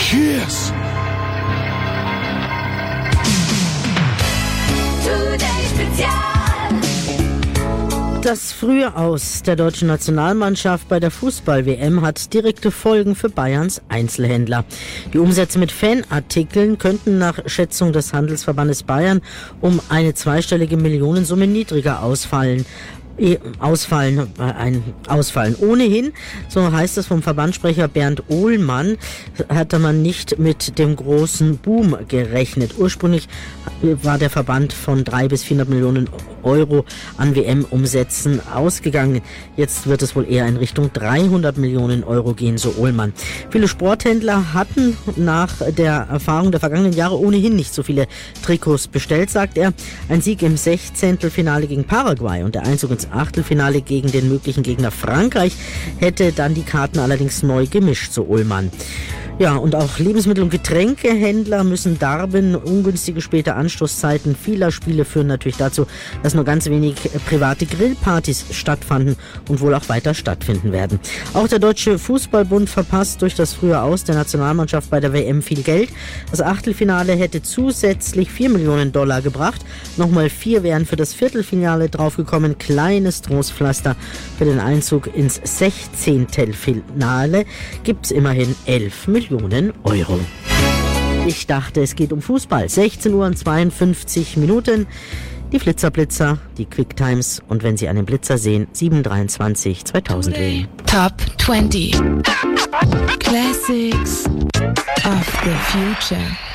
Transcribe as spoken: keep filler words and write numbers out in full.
Cheers! Das frühe Aus der deutschen Nationalmannschaft bei der Fußball-W M hat direkte Folgen für Bayerns Einzelhändler. Die Umsätze mit Fanartikeln könnten nach Schätzung des Handelsverbandes Bayern um eine zweistellige Millionensumme niedriger ausfallen. Ausfallen, ein Ausfallen. Ohnehin, so heißt es vom Verbandssprecher Bernd Ohlmann, hatte man nicht mit dem großen Boom gerechnet. Ursprünglich war der Verband von drei bis vierhundert Millionen Euro an W M-Umsätzen ausgegangen. Jetzt wird es wohl eher in Richtung dreihundert Millionen Euro gehen, so Ohlmann. Viele Sporthändler hatten nach der Erfahrung der vergangenen Jahre ohnehin nicht so viele Trikots bestellt, sagt er. Ein Sieg im Sechzehntelfinale gegen Paraguay und der Einzug ins Achtelfinale gegen den möglichen Gegner Frankreich hätte dann die Karten allerdings neu gemischt, so Ullmann. Ja, und auch Lebensmittel- und Getränkehändler müssen darben. Ungünstige späte Anstoßzeiten vieler Spiele führen natürlich dazu, dass nur ganz wenig private Grillpartys stattfanden und wohl auch weiter stattfinden werden. Auch der Deutsche Fußballbund verpasst durch das frühe Aus der Nationalmannschaft bei der W M viel Geld. Das Achtelfinale hätte zusätzlich vier Millionen Dollar gebracht. Nochmal vier wären für das Viertelfinale draufgekommen. Kleines Trostpflaster für den Einzug ins Sechzehntelfinale gibt's immerhin elf Millionen Euro. Ich dachte, es geht um Fußball. sechzehn Uhr und zweiundfünfzig Minuten. Die Flitzerblitzer, die Quicktimes und wenn Sie einen Blitzer sehen, sieben dreiundzwanzig zweitausend wählen. Top zwanzig Classics of the Future.